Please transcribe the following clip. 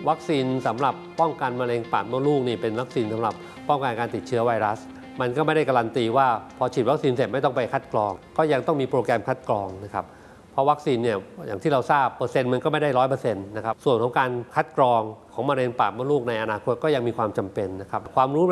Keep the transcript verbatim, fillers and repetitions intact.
วัคซีนสำหรับป้องกันมะเร็งปากมดลูกนี่เป็นวัคซีนสำหรับป้องกันการติดเชื้อไวรัสมันก็ไม่ได้การันตีว่าพอฉีดวัคซีนเสร็จไม่ต้องไปคัดกรองก็ยังต้องมีโปรแกรมคัดกรองนะครับเพราะวัคซีนเนี่ยอย่างที่เราทราบเปอร์เซ็นต์มันก็ไม่ได้ร้อยเปอร์เซ็นต์นะครับส่วนของการคัดกรองของมะเร็งปากมดลูกในอนาคตก็ยังมีความจำเป็นนะครับความรู้